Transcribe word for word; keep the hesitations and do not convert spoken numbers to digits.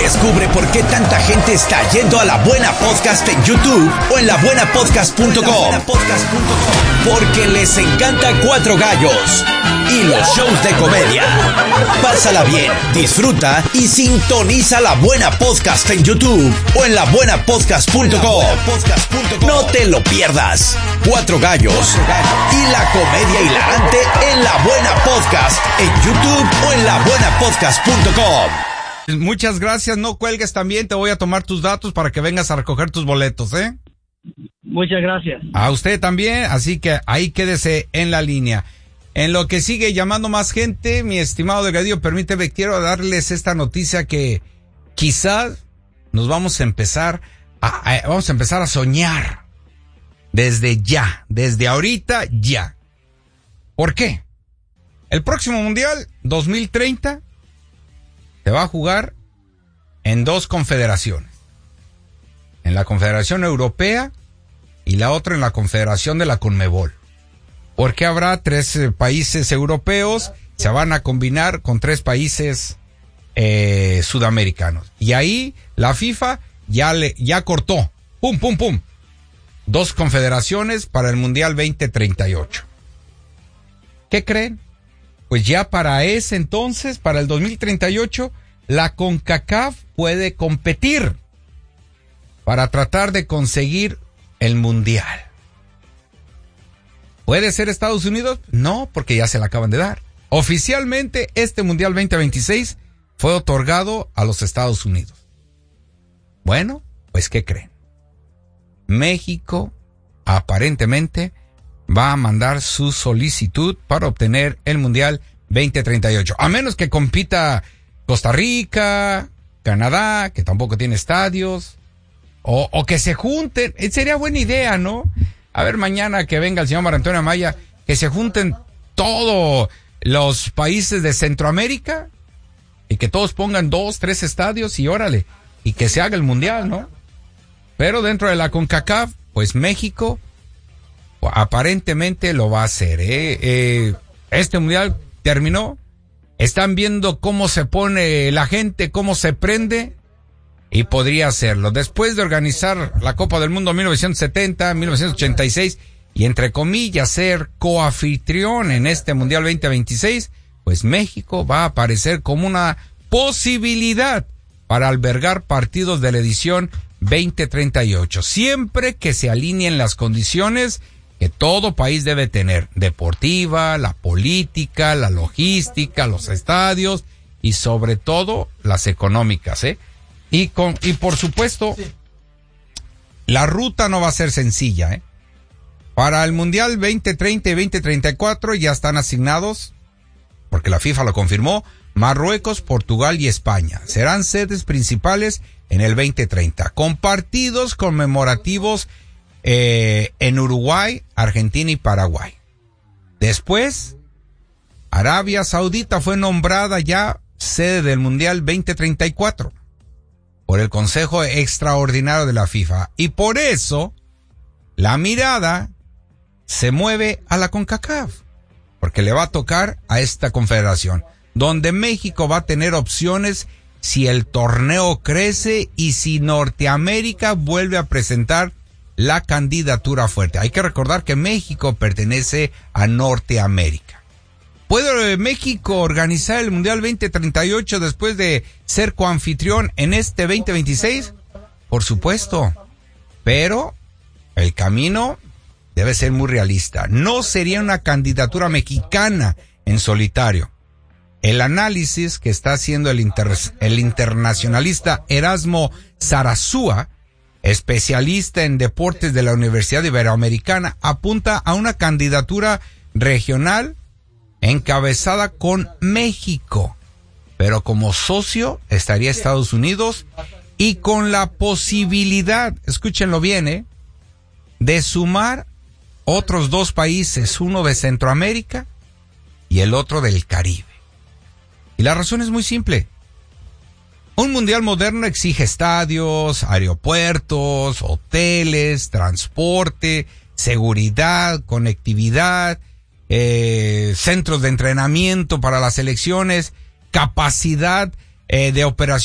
Descubre por qué tanta gente está yendo a La Buena Podcast en YouTube o en la buena podcast punto com. Porque les encanta Cuatro Gallos y los shows de comedia. Pásala bien, disfruta y sintoniza La Buena Podcast en YouTube o en la buena podcast punto com. No te lo pierdas. Cuatro Gallos y la comedia hilarante en La Buena Podcast en YouTube o en la buena podcast punto com. Muchas gracias, no cuelgues también, te voy a tomar tus datos para que vengas a recoger tus boletos, ¿eh? Muchas gracias. A usted también, así que ahí quédese en la línea. En lo que sigue llamando más gente, mi estimado Delgadillo, permíteme, quiero darles esta noticia que quizás nos vamos a empezar a, a, vamos a empezar a soñar desde ya, desde ahorita ya. ¿Por qué? El próximo Mundial dos mil treinta se va a jugar en dos confederaciones. En la Confederación Europea y la otra en la Confederación de la Conmebol. Porque habrá tres eh, países europeos, se van a combinar con tres países eh, sudamericanos. Y ahí la FIFA ya le ya cortó, pum, pum, pum, dos confederaciones para el Mundial veinte treinta y ocho. ¿Qué creen? Pues ya para ese entonces, para el dos mil treinta y ocho, la CONCACAF puede competir para tratar de conseguir el Mundial. ¿Puede ser Estados Unidos? No, porque ya se la acaban de dar. Oficialmente, este Mundial veinte veintiséis fue otorgado a los Estados Unidos. Bueno, pues ¿qué creen? México, aparentemente, va a mandar su solicitud para obtener el Mundial veinte treinta y ocho. A menos que compita Costa Rica, Canadá, que tampoco tiene estadios, o, o que se junten. Sería buena idea, ¿no? A ver, mañana que venga el señor Mario Antonio Amaya, que se junten todos los países de Centroamérica y que todos pongan dos, tres estadios y órale, y que se haga el Mundial, ¿no? Pero dentro de la CONCACAF, pues México aparentemente lo va a hacer, ¿eh? Eh, este Mundial terminó, están viendo cómo se pone la gente, cómo se prende, y podría hacerlo. Después de organizar la Copa del Mundo mil novecientos setenta, mil novecientos ochenta y seis, y entre comillas ser coanfitrión en este Mundial veinte veintiséis, pues México va a aparecer como una posibilidad para albergar partidos de la edición veinte treinta y ocho, siempre que se alineen las condiciones que todo país debe tener: deportiva, la política, la logística, los estadios y sobre todo las económicas, ¿eh? Y con y por supuesto, sí, la ruta no va a ser sencilla, ¿eh? Para el Mundial veinte treinta y veinte treinta y cuatro ya están asignados, porque la FIFA lo confirmó, Marruecos, Portugal y España. Serán sedes principales en el veinte treinta, con partidos conmemorativos Eh, en Uruguay, Argentina y Paraguay. Después, Arabia Saudita fue nombrada ya sede del Mundial veinte treinta y cuatro por el Consejo Extraordinario de la FIFA. Y por eso, la mirada se mueve a la CONCACAF, porque le va a tocar a esta confederación, donde México va a tener opciones si el torneo crece y si Norteamérica vuelve a presentar la candidatura fuerte. Hay que recordar que México pertenece a Norteamérica. ¿Puede México organizar el Mundial veinte treinta y ocho después de ser coanfitrión en este veinte veintiséis? Por supuesto. Pero el camino debe ser muy realista. No sería una candidatura mexicana en solitario. El análisis que está haciendo el, inter, el internacionalista Erasmo Zarazúa, especialista en deportes de la Universidad Iberoamericana, apunta a una candidatura regional encabezada con México, pero como socio estaría Estados Unidos y con la posibilidad, escúchenlo bien, ¿eh?, de sumar otros dos países, uno de Centroamérica y el otro del Caribe. Y la razón es muy simple. Un mundial moderno exige estadios, aeropuertos, hoteles, transporte, seguridad, conectividad, eh, centros de entrenamiento para las selecciones, capacidad eh, de operación